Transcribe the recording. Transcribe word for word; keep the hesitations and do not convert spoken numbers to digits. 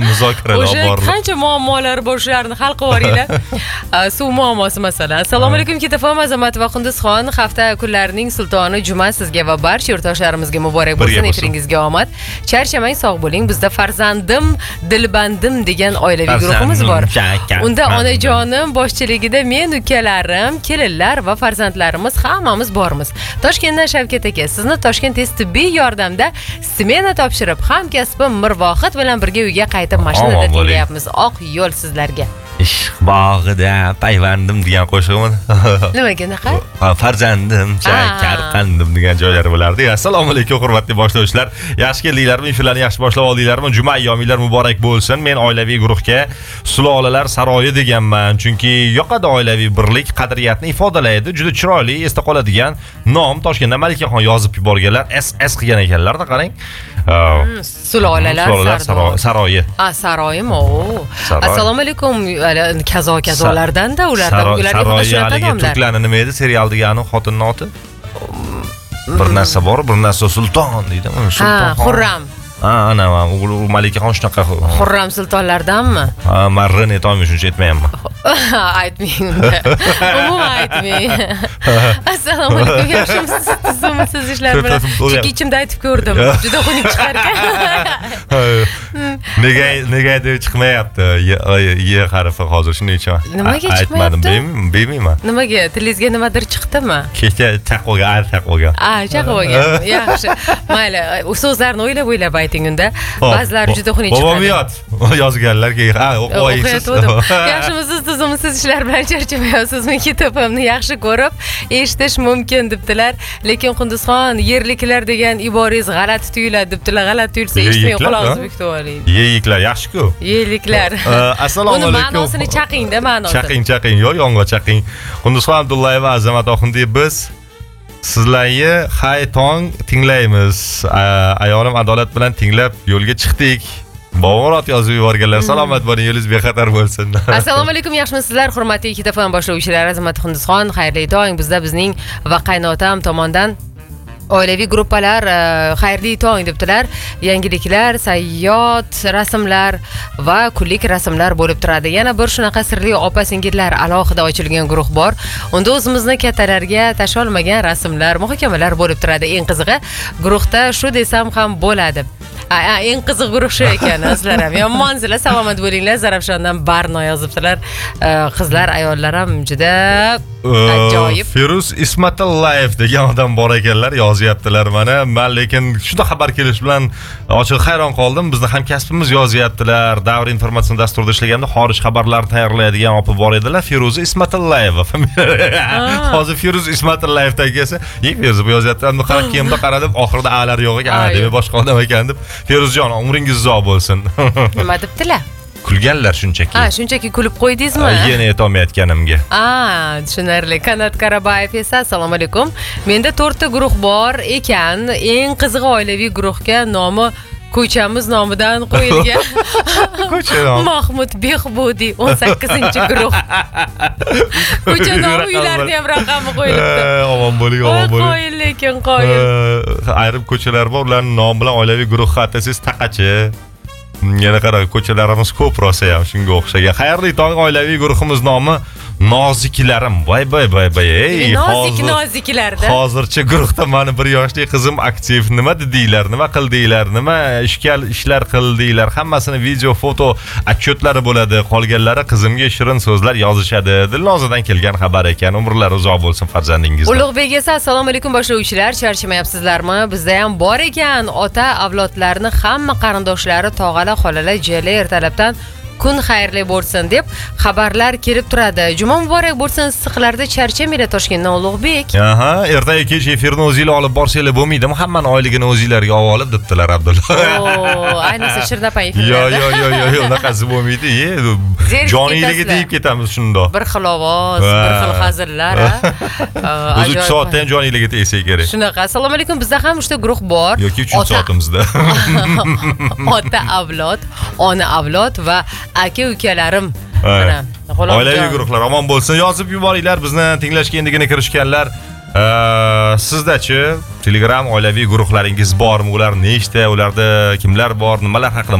muzokaralar o'sha bor. qancha muammolar bor shularni hal qilib yuboringlar. Suv muammosi masalan. Assalomu alaykum Kitafon Azamat va Qunduzxon. Hafta kunlarining sultoni juma sizga va barcha yurtdoshlarimizga muborak bo'lsin. Efiringizga omad. Charchamang, sog' bo'ling. Bizda farzandim, dilbandim degan oilaviy guruhimiz bor. Unda onajonim boshchiligida men, ukalarim, kelinlar va farzandlarimiz hammamiz bormiz. Toshkentdan Shavkat aka, sizni Toshkent tez tibbiy yordamda smena topshirib, hamkasbim Mirvohid bilan birga uyga qaytib mashinada tinglayapmiz. Oq yo'l sizlarga. Ishq bog'ida payvandim degan qo'shig'imi? Nimaga unaqa? Farzandim, shakar qandim degan joylari bo'lardi. Assalomu alaykum hurmatli boshlovchilar. Yaxshi keldinglarmi? Ishlarni yaxshi boshlab oldinglarmi? Juma ayyominglar muborak bo'lsin. Men oilaviy guruhga Sulolalar saroyi deganman, chunki yoqadi oilaviy birlik, qadriyatni ifodalaydi. Juda chiroyli, esda qoladigan nom. Toshkentda Malikaxon yozib yuborganlar, S S qilgan ekanlar-da, qarang. Sulolalar saroyi. Ha, saroyimi? O. Assalomu alaykum. Kazo kazolardan-da ulardan ularga xuddi turklarni nima edi serial degani xotinning oti? Bir narsa bor, bir narsa sulton deydi. Ha, Xurram. Ha, ana u Malikaxon shunaqa. Xurram sultonlardanmi? Ha, marrin aytolmayman, shuncha aytmayapman. Aytmang unda. Umuman aytmang. Assalomu alaykum, yaxshimisiz? Siz ishlar bilan chunki ichimda aytib ko'rdim. Juda xunuk chiqarkan. Nega nega deb chiqmayapti? Ye harfi hozir shuning uchun. Nimaga chiqmayapti? Aytmadim, bilmayman. Nimaga? Tilingizga nimadir chiqdimi? Kecha taqoga, ar taqoga. Ah, chaqoga. Yaxshi. Mayli, so'zlarni o'ylab o'ylab ayting unda. Ba'zilari juda xunuk chiqadi. Bobom yot. Yozganlar keyin, ha, o'qiysiz. Yaxshimisiz, tuzimsiz ishlar bilan charchamayapsizmi? Kitobimni yaxshi ko'rib, eshitish mumkin debdilar. Lekin Qunduzxon, yerliklar degan iborangiz g'alati tuyuladi debdilar. G'alati tuyulsa eshitmay qulog'ingizni bekitib oling. Yeyiklar yaxshi-ku. Yerliklar. Assalomu alaykum. Uni ma'nosini chaqing-da, ma'nosini. Chaqing, chaqing, yo'q, yong'oq chaqing. Qunduzxon Abdullayeva, Azamat Oxundiyev, biz sizlarni hay tong tinglaymiz. Ayolim adolat bilan tinglab yo'lga chiqdik. Bovorot yozib yuborganlar. Salomat bo'ling, yo'lingiz bexatar bo'lsin. Assalomu alaykum, yaxshimisizlar? Hurmatli Kitafon boshlovchilari, Azamat Qunduzxon, xayrli tong. Bizda bizning va qaynotam tomonidan oilaviy gruppalar xayrli tong debdilar. Yangiliklar, sayyot rasmlar va kunlik rasmlar bo'lib turadi. Yana bir shunaqa sirli opa-singillar alohida ochilgan guruh bor. Unda o'zimizni kattalarga tasholmagan rasmlar, muhokamalar bo'lib turadi. Eng qizig'i, guruhda shu desam ham bo'ladi. Ha, eng qiziq guruh shu ekan, sizlar ham. Yomonsilar, salomat bo'linglar. Zarafshondan Barno yozibdilar. Qizlar, ayollar ham juda ajoyib. Firuz Ismatullayev degan odam bor ekanlar, yozyaptilar mana. Men lekin shunda xabar kelish bilan ochiq hayron qoldim. Bizni hamkasbimiz yozyaptilar. Davr informatsion dasturida ishlaganda xorij xabarlarini tayyorlaydigan opa bor edilar. Firuz Ismatullayeva. Hozir Firuz Ismatullayev tegese, "Ey Firuz, bu yozyaptilar." Qarab kiyimda qaradim, oxirida a'lar yo'q ekan, "A" deb boshqa odam ekan deb. Firuzjon, umringiz uzoq bo'lsin. Nima debdilar? Kulganlar shunchaki. Ha, shunchaki kulib qo'ydingizmi? Yana aytolmayotganimga. Ah, tushunarli. Kanat Karabayev esa assalomu alaykum. Menda to'rtta guruh bor ekan. Eng qizig'i oilaviy guruhga nomi ko'chamiz nomidan qo'yilgan. Ko'cha nomi Mahmud Behbudi o'n sakkizinchi guruh. Ko'cha nomi, uylarni ham raqami qo'yilibdi. Omon bo'ling, omon bo'ling. Qo'yil lekin qo'yil. Ayrim ko'chalar bor, ularning nomi bilan oilaviy guruh xatasiz taqachi. Yana qarang, ko'chalarimiz ko'p rosa ham shunga o'xshagan. Xayrli tong, oilaviy guruhimiz nomi Noziklarim. Voy voy voy voy. Ey, nozik noziklarda. Hozircha guruhda meni bir yoshli qizim aktiv. Nima dedinglar? Nima qildinglar? Nima ishkal ishlar qildinglar? Hammasini video, foto отчеtlari bo'ladi. Qolganlari qizimga shirin so'zlar yozishadi. Dilnozadan kelgan xabar ekan. Umrlari uzoq bo'lsin farzandingizlar. Ulug'bek esa assalomu alaykum boshlovchilar. Charchamayapsizlarmi? Bizda ham bor ekan. Ota avlodlarni hamma qarindoshlari, tog'alar, xolalar, jiyalar ertalabdan kun xayrli bo'lsin deb xabarlar kelib turadi. Juma muborak bo'lsin. Issiqlarda charchamanglar Toshkentdan Ulug'bek. Aha, ertaga kech efirni o'zinglar olib borsanglar bo'lmaydimi? Hammaning oyligini o'zinglarga olib olib debdilar Abdulla. Oo, ayniqsa Shirdapan efirlarda. Yo yo yo yo yo, unaqasi bo'lmaydi. Joniyligiga tegib ketamiz shundoq. Bir xil ovoz, bir xil hazillar, ha. O'zi uch soatdan joniyligiga tegsa kerak. Shunaqa. Assalomu alaykum. Bizda ham uchta guruh bor. Yoki uch soatimizda. Ota avlod, ona avlod va aka ukalarim. Mana oilaviy guruhlar omon bo'lsin. Yozib yuboringlar, bizni tinglashga endigina kirishganlar. Sizda-chi Telegram oilaviy guruhlaringiz bormi? Ular nechta? Ularda kimlar bor? Nimalar haqida